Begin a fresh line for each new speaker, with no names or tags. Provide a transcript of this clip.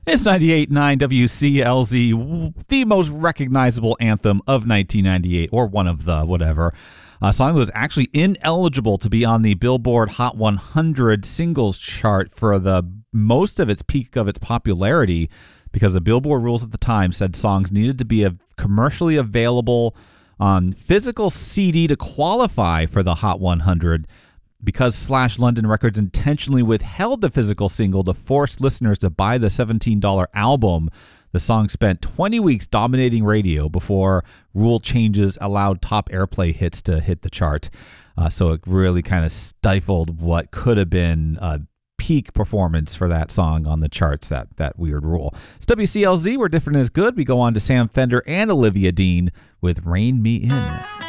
It's 98.9 WCLZ, the most recognizable anthem of 1998, or one of the, whatever. A song that was actually ineligible to be on the Billboard Hot 100 singles chart for the most of its peak of its popularity, because the Billboard rules at the time said songs needed to be commercially available on physical CD to qualify for the Hot 100. Because Slash London Records intentionally withheld the physical single to force listeners to buy the $17 album, the song spent 20 weeks dominating radio before rule changes allowed top airplay hits to hit the chart. So it really kind of stifled what could have been a peak performance for that song on the charts, that weird rule. It's WCLZ, where different is good. We go on to Sam Fender and Olivia Dean with Rein Me In.